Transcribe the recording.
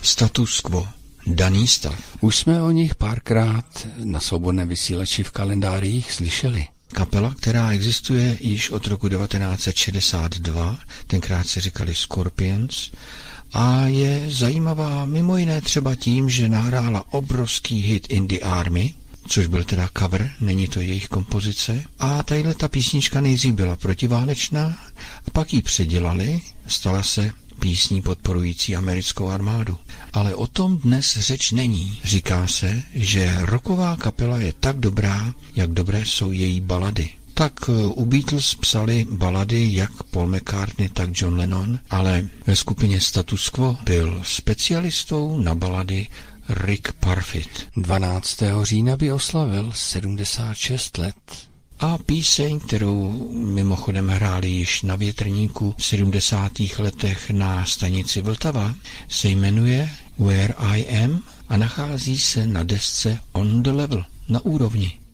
Status quo, daný stav. Už jsme o nich párkrát na Svobodném vysílači v kalendářích slyšeli. Kapela, která existuje již od roku 1962, tenkrát se říkali Scorpions, a je zajímavá mimo jiné třeba tím, že nahrála obrovský hit In the Army, což byl teda cover, není to jejich kompozice. A tadyhle ta písnička nejdřív byla protiválečná, a pak ji předělali, stala se písní podporující americkou armádu. Ale o tom dnes řeč není. Říká se, že rocková kapela je tak dobrá, jak dobré jsou její balady. Tak u Beatles psali balady jak Paul McCartney, tak John Lennon, ale ve skupině Status Quo byl specialistou na balady Rick Parfitt. 12. října by oslavil 76 let. A píseň, kterou mimochodem hráli již na Větrníku v 70. letech na stanici Vltava, se jmenuje Where I Am a nachází se na desce On the Level, na úrovni.